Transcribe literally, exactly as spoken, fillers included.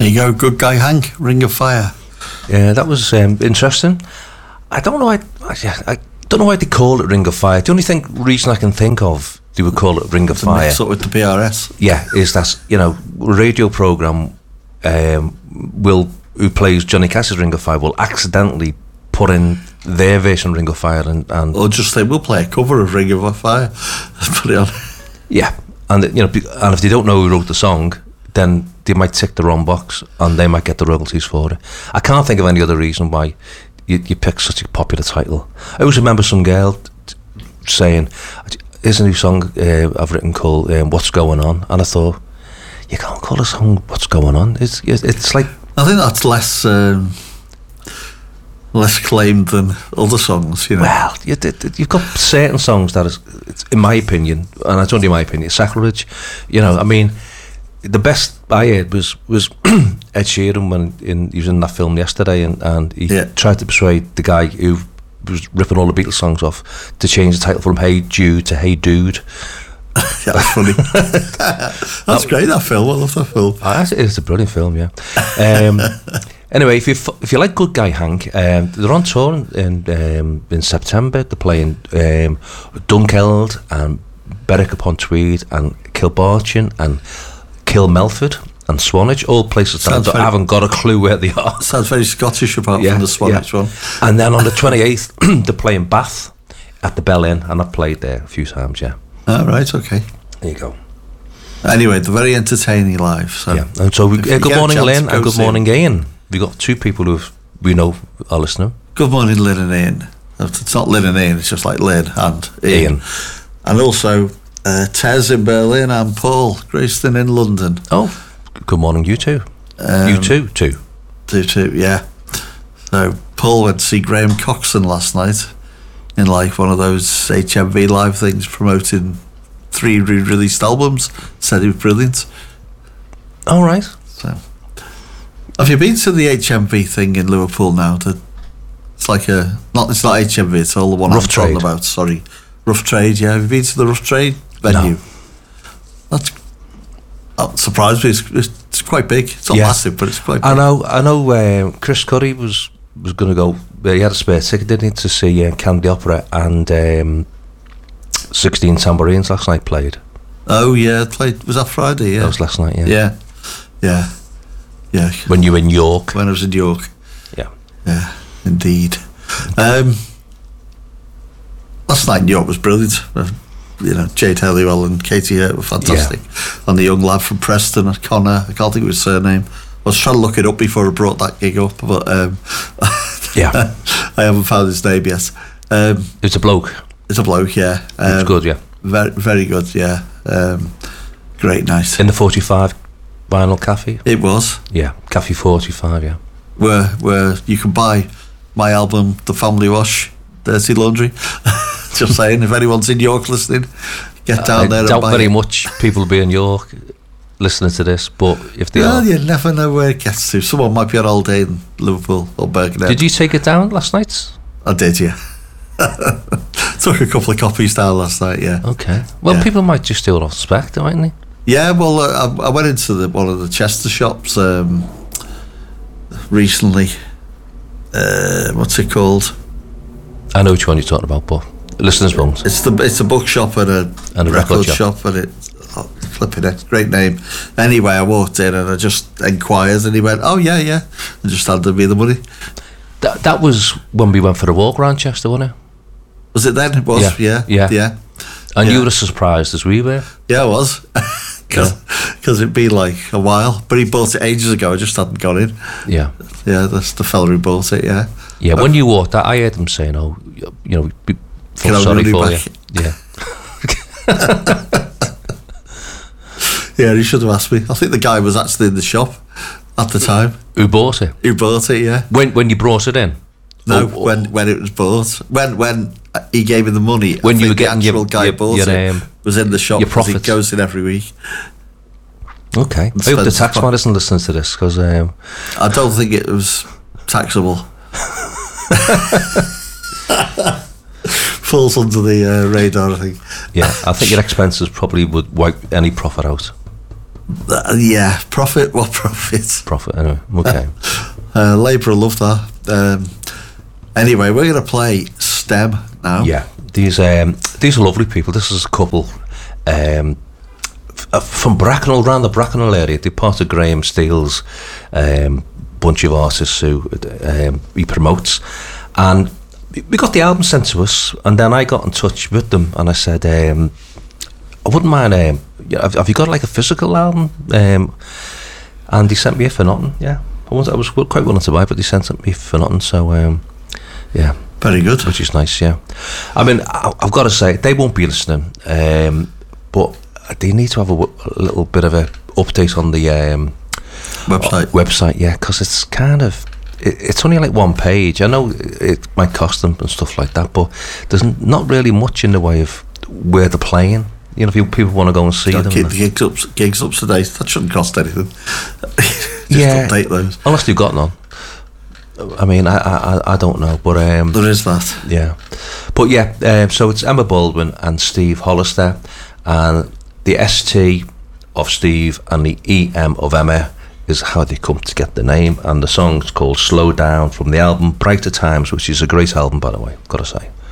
There you go, Good Guy Hank, Ring of Fire. Yeah, that was um, interesting. I don't know. I, I, I don't know why they call it Ring of Fire. The only thing reason I can think of they would call it Ring of To Fire. mix up with the P R S. Yeah, is that, you know, radio program um, will who plays Johnny Cash's Ring of Fire will accidentally put in their version of Ring of Fire and, and or just say we'll play a cover of Ring of Fire. Put it on. Yeah, and you know, and if they don't know who wrote the song, then they might tick the wrong box and they might get the royalties for it. I can't think of any other reason why you, you pick such a popular title. I always remember some girl t- saying, "Here's a new song uh, I've written called um, What's Going On," and I thought, you can't call a song What's Going On. It's it's like, I think that's less um, less claimed than other songs, you know. Well, you, you've got certain songs that is, it's, in my opinion, and it's only my opinion, it's sacrilege. You know, I mean, the best I heard was was Ed Sheeran when in, he was in that film yesterday, and, and he yeah. tried to persuade the guy who was ripping all the Beatles songs off to change the title from Hey Jude to Hey Dude. Yeah, that's funny. That's that, great, that film. I love that film. Oh, it's a brilliant film, yeah. Um, anyway, if you if you like Good Guy Hank, um, they're on tour in um, in September. They're playing um, Dunkeld and Berwick upon Tweed and Kilbarchan and Kilmelford and Swanage, all places that I haven't got a clue where they are. Sounds very Scottish apart yeah, from the Swanage yeah. one. And then on the twenty-eighth, they're playing Bath at the Bell Inn, and I've played there a few times, yeah. Oh, right, okay. There you go. Anyway, they're very entertaining live. So yeah, and so we, uh, good morning, Lynn, and good morning, Ian. We've got two people who we know are listening. Good morning, Lynn and Ian. It's not Lynn and Ian, it's just like Lynn and Ian. Ian. And also uh, Tez in Berlin and Paul Grayston in London. Oh, good morning, you two. Um, you too, too. Do too, yeah. So Paul went to see Graham Coxon last night in like one of those H M V live things promoting three re-released albums. Said it was brilliant. All right. So, have you been to the H M V thing in Liverpool now? The, it's like a not. It's not H M V. It's all the one Rough I'm talking about. Sorry, Rough Trade. Yeah, have you been to the Rough Trade venue? No. That's that surprised me. It's, it's quite big. It's not yeah. massive, but it's quite big. I know. I know. Uh, Chris Curry was was going to go. He had a spare ticket, didn't he, to see uh, Candy Opera and um, sixteen Tambourines last night played. Oh yeah, played. Was that Friday? Yeah, that was last night. Yeah, yeah, yeah, yeah. When you were in York. When I was in York. Yeah, yeah, indeed. Um, last night in York was brilliant. Uh, you know, Jade Halliwell and Katie Hurt were fantastic, yeah. and the young lad from Preston, Connor. I can't think of his surname. I was trying to look it up before I brought that gig up, but um, yeah, I haven't found his name yet. Um, it's a bloke. It's a bloke, yeah. Um, it's good, yeah. Very, very good, yeah. Um, great night. In the forty-five Vinyl Cafe? It was. Yeah, Cafe forty-five, yeah. Where where you can buy my album, The Family Wash, Dirty Laundry. Just saying, if anyone's in York listening, get down I there and doubt buy very it. much people will be in York listening to this, but if they well, are... you never know where it gets to. Someone might be on all day in Liverpool or Birkenhead. Did you take it down last night? I did, yeah. Took a couple of copies down last night, yeah. Okay. Well, yeah. people might just do it off spec, mightn't they? Yeah, well, uh, I, I went into the, one of the Chester shops um, recently. Uh, what's it called? I know which one you're talking about, but listeners won't. It's the it's a bookshop and a, and a record, record shop. shop, and it oh, flipping it, great name. Anyway, I walked in and I just inquired, and he went, "Oh yeah, yeah," and just handed me the money. That that was when we went for a walk around Chester, wasn't it? Was it then? It was, yeah, yeah, yeah. yeah. And yeah. you were as surprised as we were. Yeah, I was, because yeah. it'd been like a while. But he bought it ages ago. I just hadn't got in. Yeah, yeah. That's the fella who bought it. Yeah, yeah. When you walked out, I heard him saying, "Oh, you know, be, feel sorry for back? you." Yeah. Yeah, he should have asked me. I think the guy was actually in the shop at the time. Who bought it? Who bought it? Yeah. When when you brought it in? No, oh, when when it was bought. When when he gave me the money. When I you think were getting the actual your guy your, bought your, it um, was in the shop. Your because profits. He goes in every week. Okay. I hope the taxman isn't listening to this, because um, I don't think it was taxable. Falls under the uh, radar, I think. Yeah, I think your expenses probably would wipe any profit out. Uh, yeah, profit. What profit? Profit. Anyway, okay. uh, Labour love that. Um, anyway, we're going to play STEM now. Yeah, these um, these are lovely people. This is a couple um, f- from Bracknell, around the Bracknell area. They're part of Graham Steele's um, bunch of artists who um, he promotes, and we got the album sent to us, and then I got in touch with them, and I said, um, I wouldn't mind. Um, have, have you got like a physical album? Um, and he sent me it for nothing. Yeah, I was I was quite willing to buy, but they sent it me for nothing. So um, yeah. Very good. Which is nice, yeah. I mean, I, I've got to say, they won't be listening, um, but they need to have a, w- a little bit of a update on the um, website. Website, yeah, because it's kind of, it, it's only like one page. I know it might cost them and stuff like that, but there's n- not really much in the way of where they're playing. You know, if you, people want to go and see them. Keep the gigs up, gigs up to date. That shouldn't cost anything. Just yeah, update those. Unless you've got none. I mean, I, I I don't know, but um, there is that. Yeah, but yeah. Um, so it's Emma Baldwin and Steve Hollister, and the S T of Steve and the E M of Emma is how they come to get the name. And the song's called "Slow Down" from the album Brighter Times, which is a great album, by the way. Got to say.